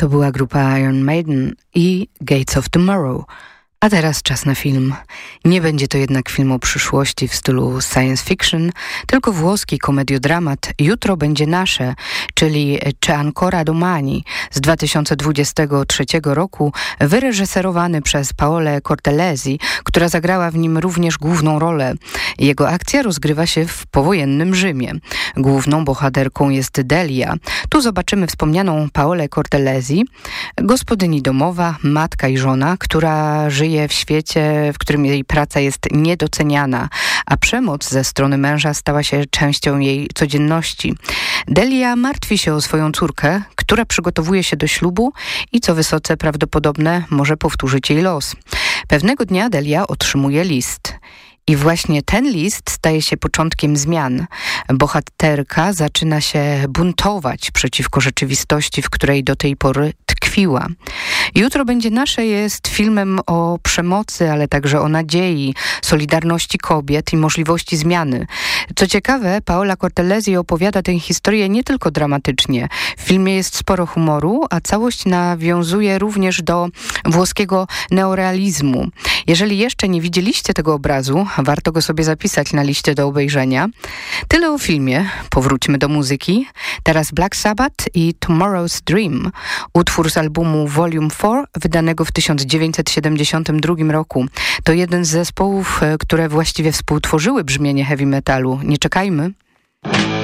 To była grupa Iron Maiden i Gates of Tomorrow. A teraz czas na film. Nie będzie to jednak film o przyszłości w stylu science fiction, tylko włoski komediodramat Jutro będzie nasze, czyli C'è ancora domani z 2023 roku, wyreżyserowany przez Paolę Cortellesi, która zagrała w nim również główną rolę. Jego akcja rozgrywa się w powojennym Rzymie. Główną bohaterką jest Delia. Tu zobaczymy wspomnianą Paolę Cortellesi, gospodyni domowa, matka i żona, która żyje w świecie, w którym jej praca jest niedoceniana, a przemoc ze strony męża stała się częścią jej codzienności. Delia martwi się o swoją córkę, która przygotowuje się do ślubu i co wysoce prawdopodobne może powtórzyć jej los. Pewnego dnia Delia otrzymuje list. I właśnie ten list staje się początkiem zmian. Bohaterka zaczyna się buntować przeciwko rzeczywistości, w której do tej pory tkwiła. Jutro będzie nasze jest filmem o przemocy, ale także o nadziei, solidarności kobiet i możliwości zmiany. Co ciekawe, Paola Cortellesi opowiada tę historię nie tylko dramatycznie. W filmie jest sporo humoru, a całość nawiązuje również do włoskiego neorealizmu. Jeżeli jeszcze nie widzieliście tego obrazu, warto go sobie zapisać na liście do obejrzenia. Tyle o filmie. Powróćmy do muzyki. Teraz Black Sabbath i Tomorrow's Dream. Utwór z albumu Volume 4, wydanego w 1972 roku. To jeden z zespołów, które właściwie współtworzyły brzmienie heavy metalu. Nie czekajmy.